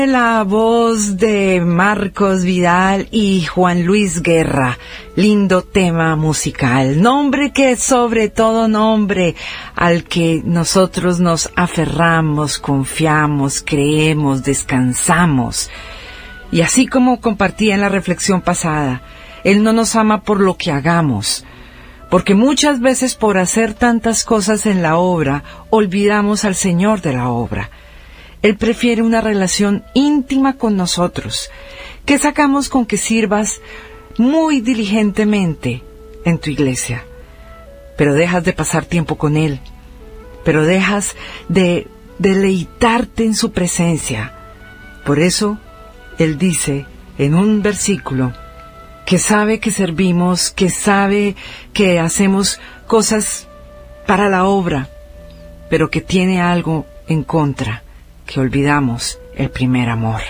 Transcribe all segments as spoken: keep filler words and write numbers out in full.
La voz de Marcos Vidal y Juan Luis Guerra, lindo tema musical, nombre que es sobre todo nombre al que nosotros nos aferramos, confiamos, creemos, descansamos. Y así como compartía en la reflexión pasada, Él no nos ama por lo que hagamos, porque muchas veces por hacer tantas cosas en la obra, olvidamos al Señor de la obra. Él prefiere una relación íntima con nosotros. ¿Qué sacamos con que sirvas muy diligentemente en tu iglesia? Pero dejas de pasar tiempo con Él. Pero dejas de deleitarte en su presencia. Por eso, Él dice en un versículo que sabe que servimos, que sabe que hacemos cosas para la obra, pero que tiene algo en contra, que olvidamos el primer amor.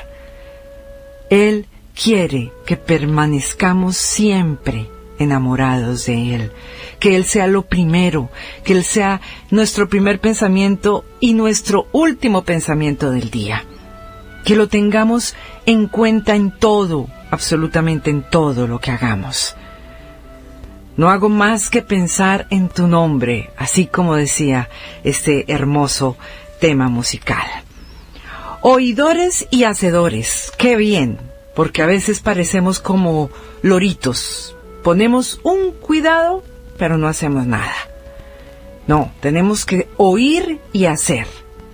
Él quiere que permanezcamos siempre enamorados de Él, que Él sea lo primero, que Él sea nuestro primer pensamiento y nuestro último pensamiento del día, que lo tengamos en cuenta en todo, absolutamente en todo lo que hagamos. No hago más que pensar en tu nombre, así como decía este hermoso tema musical. Oidores y hacedores, qué bien, porque a veces parecemos como loritos. Ponemos un cuidado, pero no hacemos nada. No, tenemos que oír y hacer.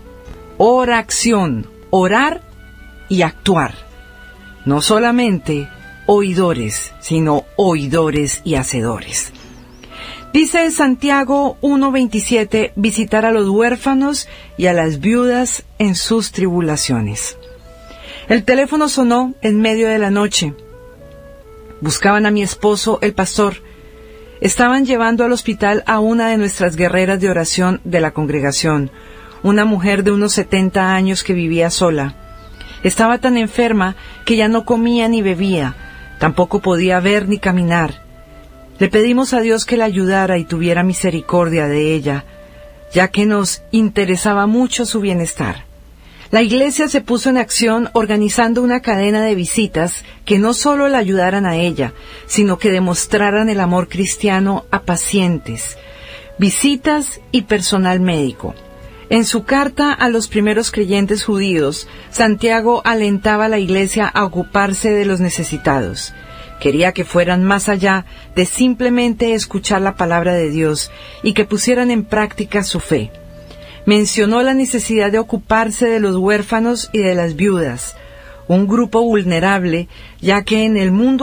Oración, orar y actuar. No solamente oidores, sino oidores y hacedores. Dice Santiago uno veintisiete, visitar a los huérfanos y a las viudas en sus tribulaciones. El teléfono sonó en medio de la noche. Buscaban a mi esposo, el pastor. Estaban llevando al hospital a una de nuestras guerreras de oración de la congregación, una mujer de unos setenta años que vivía sola. Estaba tan enferma que ya no comía ni bebía, tampoco podía ver ni caminar. Le pedimos a Dios que la ayudara y tuviera misericordia de ella, ya que nos interesaba mucho su bienestar. La iglesia se puso en acción organizando una cadena de visitas que no solo la ayudaran a ella, sino que demostraran el amor cristiano a pacientes, visitas y personal médico. En su carta a los primeros creyentes judíos, Santiago alentaba a la iglesia a ocuparse de los necesitados. Quería que fueran más allá de simplemente escuchar la palabra de Dios y que pusieran en práctica su fe. Mencionó la necesidad de ocuparse de los huérfanos y de las viudas, un grupo vulnerable, ya que en el mundo